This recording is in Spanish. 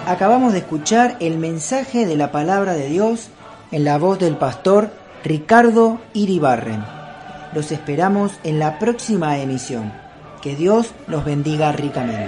Acabamos de escuchar el mensaje de la palabra de Dios en la voz del pastor Ricardo Iribarren. Los esperamos en la próxima emisión. Que Dios los bendiga ricamente.